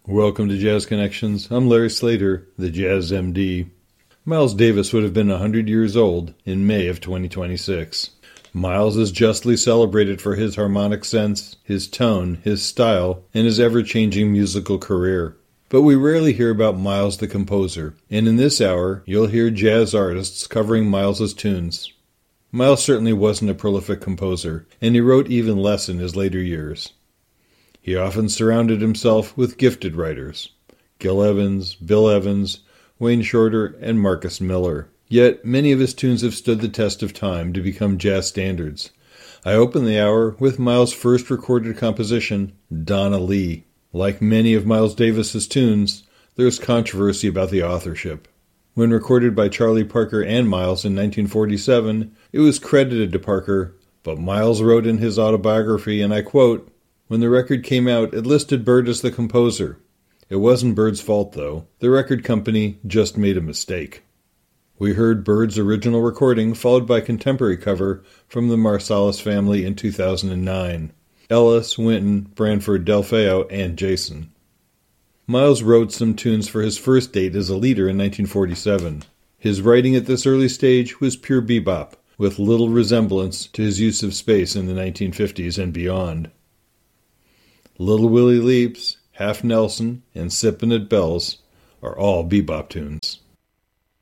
Welcome to Jazz Connections. I'm Larry Slater, the Jazz MD. Miles Davis would have been 100 years old in May of 2026. Miles is justly celebrated for his harmonic sense, his tone, his style, and his ever-changing musical career. But we rarely hear about Miles the composer, and in this hour, you'll hear jazz artists covering Miles's tunes. Miles certainly wasn't a prolific composer, and he wrote even less in his later years. He often surrounded himself with gifted writers: Gil Evans, Bill Evans, Wayne Shorter, and Marcus Miller. Yet many of his tunes have stood the test of time to become jazz standards. I open the hour with Miles' first recorded composition, Donna Lee. Like many of Miles Davis's tunes, there is controversy about the authorship. When recorded by Charlie Parker and Miles in 1947, it was credited to Parker, but Miles wrote in his autobiography, and I quote, "When the record came out, it listed Bird as the composer. It wasn't Bird's fault, though. The record company just made a mistake." We heard Bird's original recording, followed by contemporary cover from the Marsalis family in 2009. Ellis, Winton, Branford, Delfeo, and Jason. Miles wrote some tunes for his first date as a leader in 1947. His writing at this early stage was pure bebop, with little resemblance to his use of space in the 1950s and beyond. Little Willie Leaps, Half Nelson, and Sippin' at Bell's are all bebop tunes.